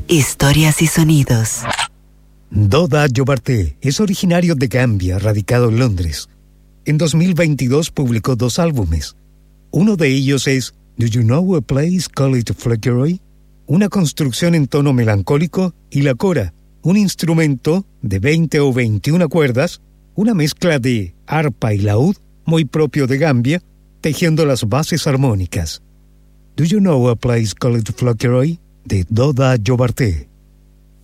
Historias y sonidos. Doda Jobarteh es originario de Gambia, radicado en Londres. En 2022 publicó 2 álbumes. Uno de ellos es Do You Know a Place Called Fleckeroy? Una construcción en tono melancólico, y la cora, un instrumento de 20 o 21 cuerdas, una mezcla de arpa y laúd muy propio de Gambia, tejiendo las bases armónicas. Do You Know a Place Called Fleckeroy? De Doda Jobarteh.